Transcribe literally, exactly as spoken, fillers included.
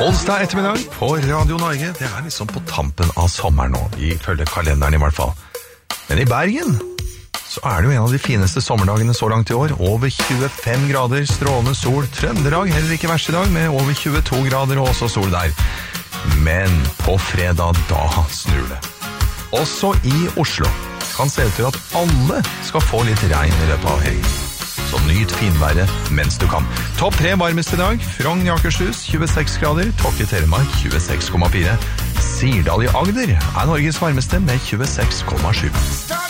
Onsdag ettermiddag på Radio Norge. Det er liksom på tampen av sommeren nå, ifølge kalenderen i hvert fall. Men i Bergen så er det jo en av de fineste sommerdagene så langt i år. Over tjuefem grader, strålende sol. Trøndelag heller ikke verst i dag, med over tjueto grader og også sol der. Men på fredag, da snur det. Også i Oslo kan se ut til at alle skal få litt regn i løpet av helgen. Så nyt finværet mens du kan. Topp tre varmest i dag. Frogn i Akershus, tjueseks grader. Tokke i Telemark, tjueseks komma fire. Sirdal i Agder er Norges varmeste med tjueseks komma sju.